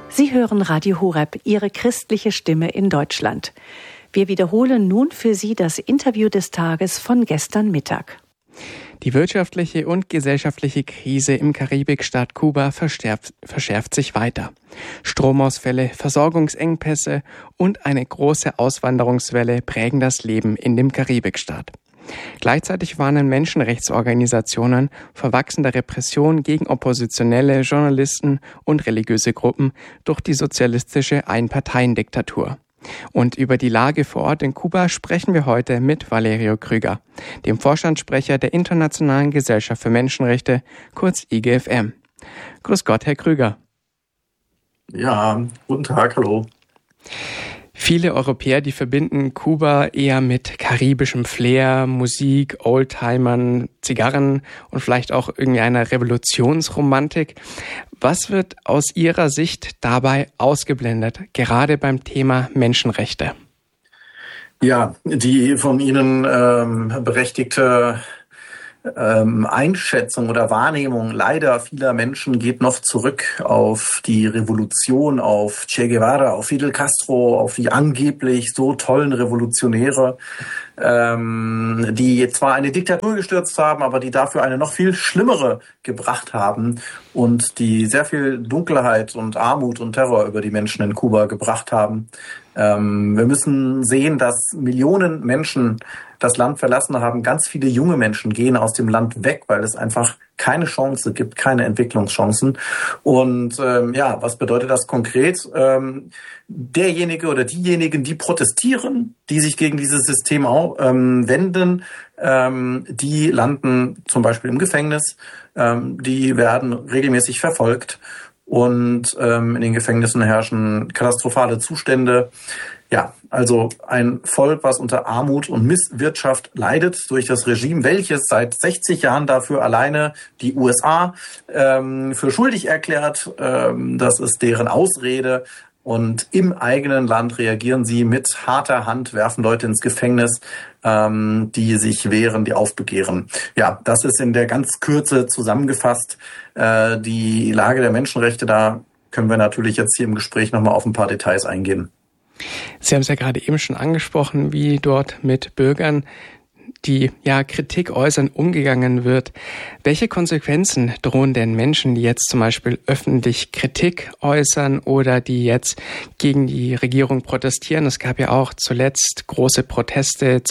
Sie hören Radio Horeb, Ihre christliche Stimme in Deutschland. Wir wiederholen nun für Sie das Interview des Tages von gestern Mittag. Die wirtschaftliche und gesellschaftliche Krise im Karibikstaat Kuba verschärft sich weiter. Stromausfälle, Versorgungsengpässe und eine große Auswanderungswelle prägen das Leben in dem Karibikstaat. Gleichzeitig warnen Menschenrechtsorganisationen vor wachsender Repression gegen Oppositionelle, Journalisten und religiöse Gruppen durch die sozialistische Einparteiendiktatur. Und über die Lage vor Ort in Kuba sprechen wir heute mit Valerio Krüger, dem Vorstandssprecher der Internationalen Gesellschaft für Menschenrechte, kurz IGFM. Grüß Gott, Herr Krüger. Ja, guten Tag, hallo. Viele Europäer, die verbinden Kuba eher mit karibischem Flair, Musik, Oldtimern, Zigarren und vielleicht auch irgendwie einer Revolutionsromantik. Was wird aus Ihrer Sicht dabei ausgeblendet, gerade beim Thema Menschenrechte? Ja, die von Ihnen berechtigte Einschätzung oder Wahrnehmung leider vieler Menschen geht noch zurück auf die Revolution, auf Che Guevara, auf Fidel Castro, auf die angeblich so tollen Revolutionäre, die zwar eine Diktatur gestürzt haben, aber die dafür eine noch viel schlimmere gebracht haben und die sehr viel Dunkelheit und Armut und Terror über die Menschen in Kuba gebracht haben. Wir müssen sehen, dass Millionen Menschen das Land verlassen haben. Ganz viele junge Menschen gehen aus dem Land weg, weil es einfach keine Chance gibt, keine Entwicklungschancen. Und was bedeutet das konkret? Derjenige oder diejenigen, die protestieren, die sich gegen dieses System wenden, die landen zum Beispiel im Gefängnis, die werden regelmäßig verfolgt. Und in den Gefängnissen herrschen katastrophale Zustände. Ja, also ein Volk, was unter Armut und Misswirtschaft leidet durch das Regime, welches seit 60 Jahren dafür alleine die USA für schuldig erklärt. Das ist deren Ausrede. Und im eigenen Land reagieren sie mit harter Hand, werfen Leute ins Gefängnis, die sich wehren, die aufbegehren. Ja, das ist in der ganz Kürze zusammengefasst die Lage der Menschenrechte. Da können wir natürlich jetzt hier im Gespräch nochmal auf ein paar Details eingehen. Sie haben es ja gerade eben schon angesprochen, wie dort mit Bürgern, die Kritik äußern, umgegangen wird. Welche Konsequenzen drohen denn Menschen, die jetzt zum Beispiel öffentlich Kritik äußern oder die jetzt gegen die Regierung protestieren? Es gab ja auch zuletzt große Proteste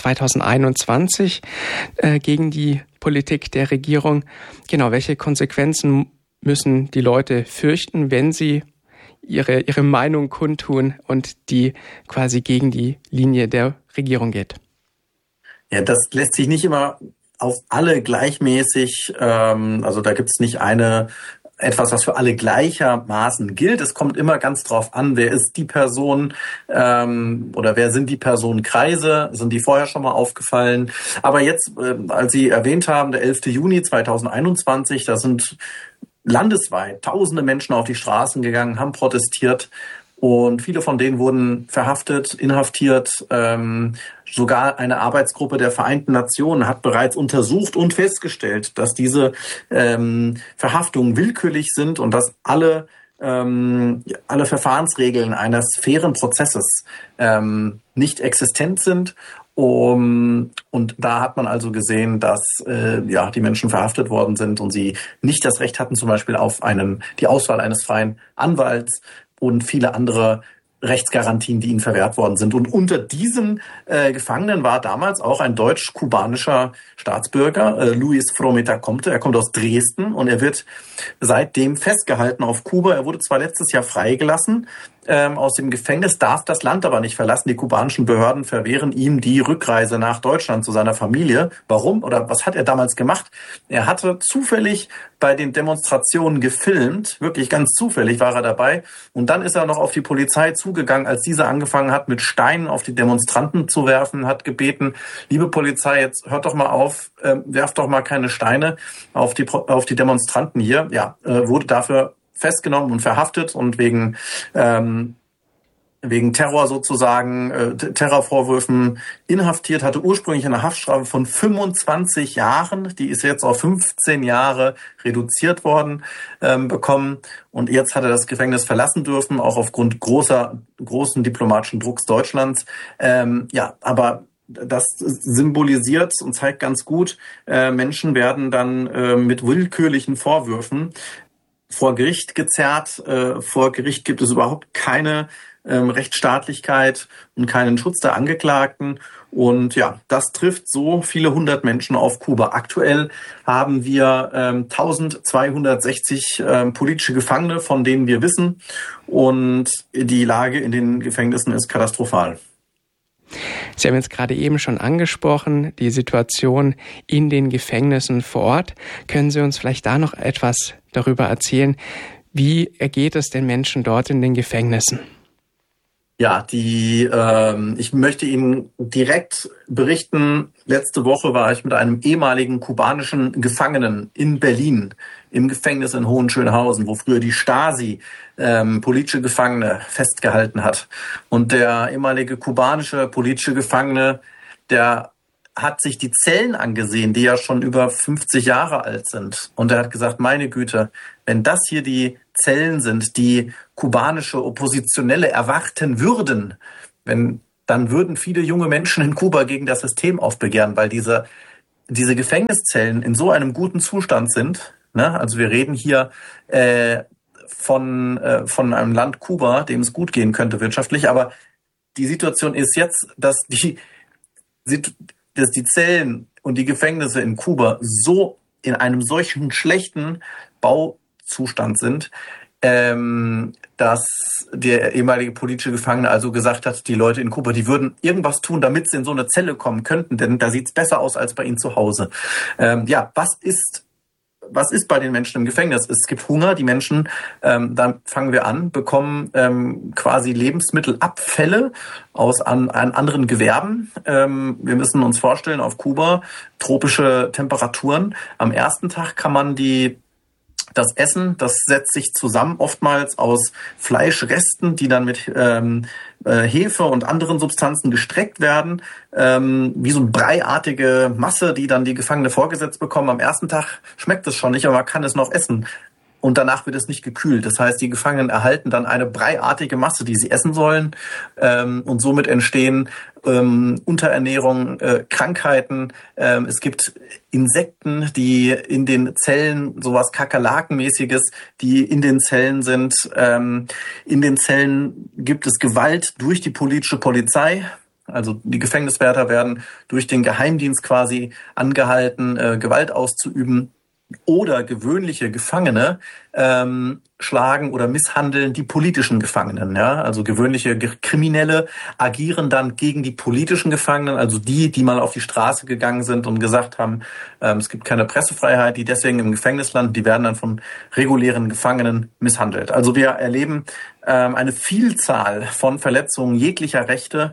2021 gegen die Politik der Regierung. Genau, welche Konsequenzen müssen die Leute fürchten, wenn sie ihre Meinung kundtun und die quasi gegen die Linie der Regierung geht? Ja, das lässt sich nicht immer auf alle gleichmäßig, also da gibt's nicht etwas, was für alle gleichermaßen gilt. Es kommt immer ganz drauf an, wer ist die Person oder wer sind die Personenkreise, sind die vorher schon mal aufgefallen. Aber jetzt, als Sie erwähnt haben, der 11. Juni 2021, da sind landesweit tausende Menschen auf die Straßen gegangen, haben protestiert. Und viele von denen wurden verhaftet, inhaftiert. Sogar eine Arbeitsgruppe der Vereinten Nationen hat bereits untersucht und festgestellt, dass diese Verhaftungen willkürlich sind und dass alle Verfahrensregeln eines fairen Prozesses nicht existent sind. Und da hat man also gesehen, dass die Menschen verhaftet worden sind und sie nicht das Recht hatten, zum Beispiel auf die Auswahl eines freien Anwalts und viele andere Rechtsgarantien, die ihnen verwehrt worden sind. Und unter diesen Gefangenen war damals auch ein deutsch-kubanischer Staatsbürger, Luis Frometa Comte. Er kommt aus Dresden und er wird seitdem festgehalten auf Kuba. Er wurde zwar letztes Jahr freigelassen aus dem Gefängnis, darf das Land aber nicht verlassen. Die kubanischen Behörden verwehren ihm die Rückreise nach Deutschland zu seiner Familie. Warum oder was hat er damals gemacht? Er hatte zufällig bei den Demonstrationen gefilmt, wirklich ganz zufällig war er dabei. Und dann ist er noch auf die Polizei zugegangen, als diese angefangen hat, mit Steinen auf die Demonstranten zu werfen, hat gebeten, liebe Polizei, jetzt hört doch mal auf, werft doch mal keine Steine auf die Demonstranten hier. Ja, wurde dafür festgenommen und verhaftet und wegen wegen Terror sozusagen, Terrorvorwürfen inhaftiert, hatte ursprünglich eine Haftstrafe von 25 Jahren. Die ist jetzt auf 15 Jahre reduziert worden, bekommen. Und jetzt hat er das Gefängnis verlassen dürfen, auch aufgrund großen diplomatischen Drucks Deutschlands. Aber das symbolisiert und zeigt ganz gut, Menschen werden dann mit willkürlichen Vorwürfen vor Gericht gezerrt. Vor Gericht gibt es überhaupt keine Rechtsstaatlichkeit und keinen Schutz der Angeklagten. Und ja, das trifft so viele hundert Menschen auf Kuba. Aktuell haben wir 1260 politische Gefangene, von denen wir wissen. Und die Lage in den Gefängnissen ist katastrophal. Sie haben jetzt gerade eben schon angesprochen, die Situation in den Gefängnissen vor Ort. Können Sie uns vielleicht da noch etwas darüber erzählen? Wie ergeht es den Menschen dort in den Gefängnissen? Ja, ich möchte Ihnen direkt berichten. Letzte Woche war ich mit einem ehemaligen kubanischen Gefangenen in Berlin im Gefängnis in Hohenschönhausen, wo früher die Stasi politische Gefangene festgehalten hat. Und der ehemalige kubanische politische Gefangene, der hat sich die Zellen angesehen, die ja schon über 50 Jahre alt sind. Und er hat gesagt, meine Güte, wenn das hier die Zellen sind, die kubanische Oppositionelle erwarten würden, dann würden viele junge Menschen in Kuba gegen das System aufbegehren, weil diese Gefängniszellen in so einem guten Zustand sind. Ne? Also wir reden hier von einem Land Kuba, dem es gut gehen könnte wirtschaftlich, aber die Situation ist jetzt, dass die Zellen und die Gefängnisse in Kuba so in einem solchen schlechten Bauzustand sind, dass der ehemalige politische Gefangene also gesagt hat, die Leute in Kuba, die würden irgendwas tun, damit sie in so eine Zelle kommen könnten, denn da sieht's besser aus als bei ihnen zu Hause. Was ist bei den Menschen im Gefängnis? Es gibt Hunger, die Menschen, dann fangen wir an, bekommen quasi Lebensmittelabfälle an anderen Gewerben. Wir müssen uns vorstellen, auf Kuba tropische Temperaturen. Am ersten Tag kann man das Essen, das setzt sich zusammen oftmals aus Fleischresten, die dann mit Hefe und anderen Substanzen gestreckt werden, wie so eine breiartige Masse, die dann die Gefangene vorgesetzt bekommen. Am ersten Tag schmeckt es schon nicht, aber man kann es noch essen. Und danach wird es nicht gekühlt. Das heißt, die Gefangenen erhalten dann eine breiartige Masse, die sie essen sollen. Und somit entstehen Unterernährung, Krankheiten. Es gibt Insekten, die in den Zellen, sowas Kakerlakenmäßiges, die in den Zellen sind. In den Zellen gibt es Gewalt durch die politische Polizei. Also die Gefängniswärter werden durch den Geheimdienst quasi angehalten, Gewalt auszuüben. Oder gewöhnliche Gefangene schlagen oder misshandeln die politischen Gefangenen. Ja? Also gewöhnliche Kriminelle agieren dann gegen die politischen Gefangenen, also die mal auf die Straße gegangen sind und gesagt haben, es gibt keine Pressefreiheit, die deswegen im Gefängnis landen, die werden dann von regulären Gefangenen misshandelt. Also wir erleben eine Vielzahl von Verletzungen jeglicher Rechte.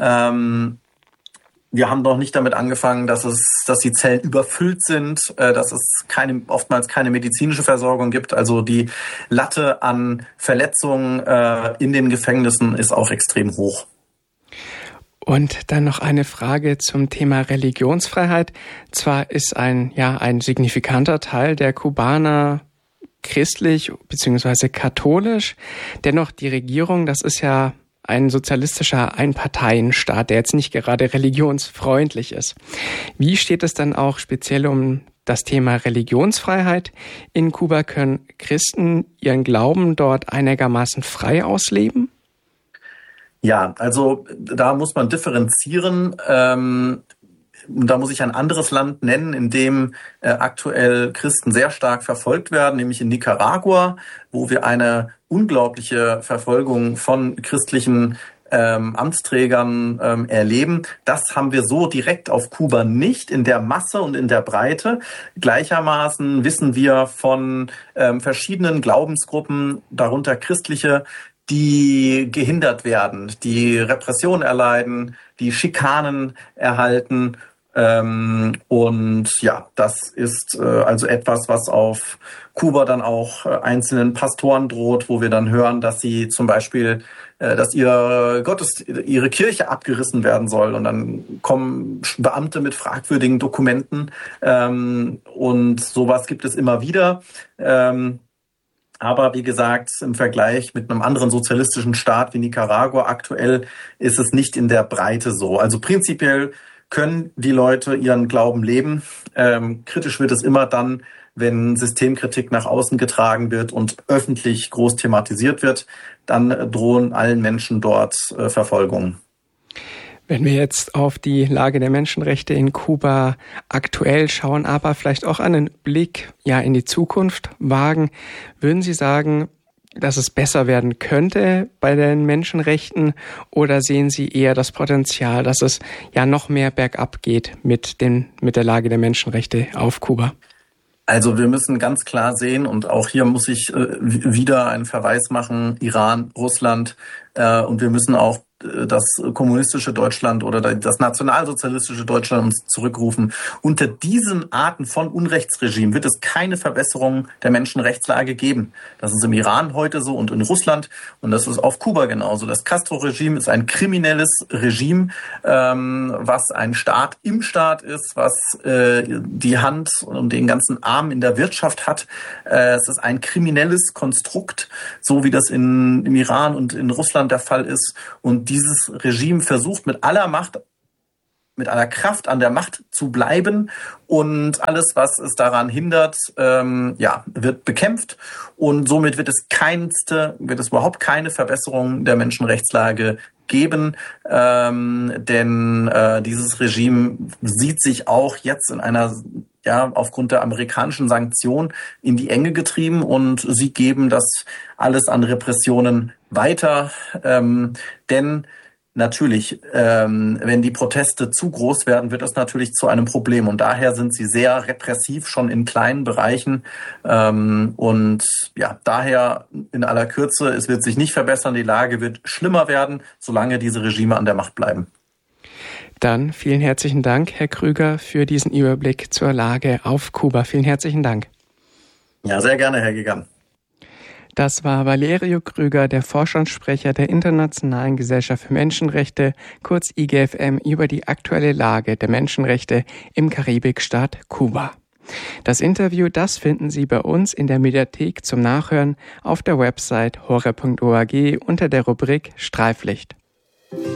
Wir haben noch nicht damit angefangen, dass die Zellen überfüllt sind, dass es oftmals keine medizinische Versorgung gibt. Also die Latte an Verletzungen in den Gefängnissen ist auch extrem hoch. Und dann noch eine Frage zum Thema Religionsfreiheit. Zwar ist ein signifikanter Teil der Kubaner christlich bzw. katholisch, dennoch die Regierung, das ist ja ein sozialistischer Einparteienstaat, der jetzt nicht gerade religionsfreundlich ist. Wie steht es dann auch speziell um das Thema Religionsfreiheit? In Kuba können Christen ihren Glauben dort einigermaßen frei ausleben? Ja, also da muss man differenzieren. Da muss ich ein anderes Land nennen, in dem aktuell Christen sehr stark verfolgt werden, nämlich in Nicaragua, wo wir eine unglaubliche Verfolgung von christlichen Amtsträgern erleben. Das haben wir so direkt auf Kuba nicht in der Masse und in der Breite. Gleichermaßen wissen wir von verschiedenen Glaubensgruppen, darunter christliche, die gehindert werden, die Repression erleiden, die Schikanen erhalten. Und ja, das ist also etwas, was auf Kuba dann auch einzelnen Pastoren droht, wo wir dann hören, dass sie zum Beispiel, dass ihre Kirche abgerissen werden soll. Und dann kommen Beamte mit fragwürdigen Dokumenten. Und sowas gibt es immer wieder. Aber wie gesagt, im Vergleich mit einem anderen sozialistischen Staat wie Nicaragua aktuell ist es nicht in der Breite so. Also prinzipiell können die Leute ihren Glauben leben. Kritisch wird es immer dann, wenn Systemkritik nach außen getragen wird und öffentlich groß thematisiert wird. Dann drohen allen Menschen dort Verfolgungen. Wenn wir jetzt auf die Lage der Menschenrechte in Kuba aktuell schauen, aber vielleicht auch einen Blick in die Zukunft wagen, würden Sie sagen, dass es besser werden könnte bei den Menschenrechten, oder sehen Sie eher das Potenzial, dass es noch mehr bergab geht mit der Lage der Menschenrechte auf Kuba? Also wir müssen ganz klar sehen, und auch hier muss ich wieder einen Verweis machen, Iran, Russland, und wir müssen auch das kommunistische Deutschland oder das nationalsozialistische Deutschland uns zurückrufen. Unter diesen Arten von Unrechtsregime wird es keine Verbesserung der Menschenrechtslage geben. Das ist im Iran heute so und in Russland, und das ist auf Kuba genauso. Das Castro-Regime ist ein kriminelles Regime, was ein Staat im Staat ist, was die Hand und den ganzen Arm in der Wirtschaft hat. Es ist ein kriminelles Konstrukt, so wie das im Iran und in Russland der Fall ist. Und dieses Regime versucht mit aller Macht, mit aller Kraft an der Macht zu bleiben, und alles, was es daran hindert, wird bekämpft, und somit wird es überhaupt keine Verbesserung der Menschenrechtslage geben, denn dieses Regime sieht sich auch jetzt in einer aufgrund der amerikanischen Sanktionen in die Enge getrieben, und sie geben das alles an Repressionen weiter, denn natürlich, wenn die Proteste zu groß werden, wird das natürlich zu einem Problem, und daher sind sie sehr repressiv schon in kleinen Bereichen, und daher in aller Kürze, es wird sich nicht verbessern, die Lage wird schlimmer werden, solange diese Regime an der Macht bleiben. Dann vielen herzlichen Dank, Herr Krüger, für diesen Überblick zur Lage auf Kuba. Vielen herzlichen Dank. Ja, sehr gerne, Herr Gigant. Das war Valerio Krüger, der Vorstandssprecher der Internationalen Gesellschaft für Menschenrechte, kurz IGFM, über die aktuelle Lage der Menschenrechte im Karibikstaat Kuba. Das Interview, das finden Sie bei uns in der Mediathek zum Nachhören auf der Website hore.org unter der Rubrik Streiflicht.